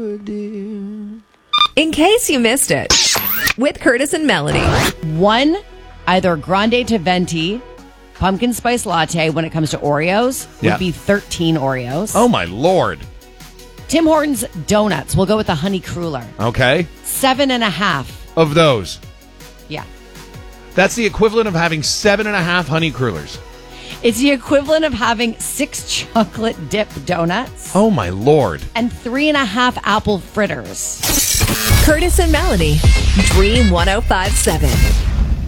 In case you missed it, with Curtis and Melanie. One, either grande to venti, pumpkin spice latte when it comes to Oreos would be 13 Oreos. Oh, my Lord. Tim Hortons donuts. We'll go with the honey cruller. Okay. 7.5. Of those. Yeah. That's the equivalent of having 7.5 honey crullers. It's the equivalent of having 6 chocolate dip donuts. Oh, my Lord. And 3.5 apple fritters. Curtis and Melanie, Dream 105.7.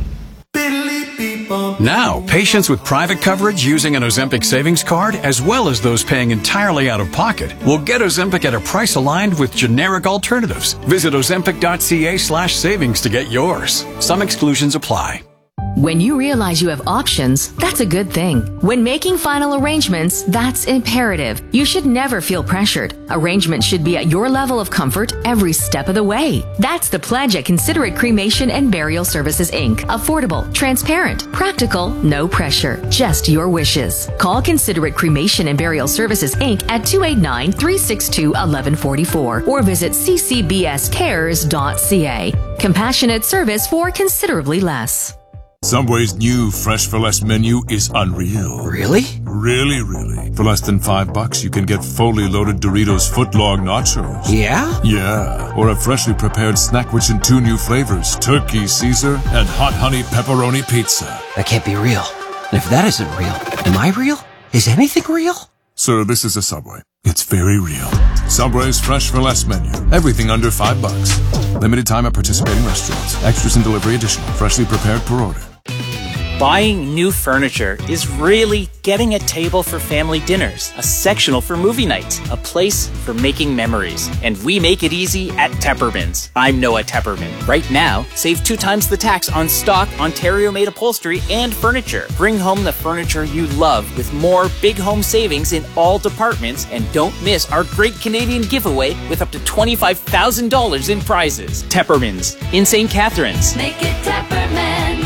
Now, patients with private coverage using an Ozempic savings card, as well as those paying entirely out of pocket, will get Ozempic at a price aligned with generic alternatives. Visit ozempic.ca/savings to get yours. Some exclusions apply. When you realize you have options, that's a good thing. When making final arrangements, that's imperative. You should never feel pressured. Arrangements should be at your level of comfort every step of the way. That's the pledge at Considerate Cremation and Burial Services, Inc. Affordable, transparent, practical, no pressure, just your wishes. Call Considerate Cremation and Burial Services, Inc. at 289-362-1144 or visit ccbscares.ca. Compassionate service for considerably less. Subway's new Fresh for Less menu is unreal. Really? Really. For less than $5, you can get fully loaded Doritos footlong nachos. Yeah? Yeah. Or a freshly prepared snack rich in 2 new flavors, Turkey Caesar and Hot Honey Pepperoni Pizza. That can't be real. And if that isn't real, am I real? Is anything real? Sir, this is a Subway. It's very real. Subway's Fresh for Less menu. Everything under $5. Limited time at participating restaurants. Extras and delivery additional. Freshly prepared per order. Buying new furniture is really getting a table for family dinners, a sectional for movie nights, a place for making memories. And we make it easy at Teppermans. I'm Noah Tepperman. Right now, save 2 times the tax on stock Ontario-made upholstery and furniture. Bring home the furniture you love with more big home savings in all departments, and don't miss our great Canadian giveaway with up to $25,000 in prizes. Teppermans in St. Catharines. Make it Teppermans.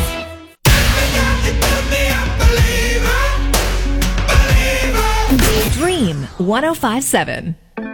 Dream 105.7.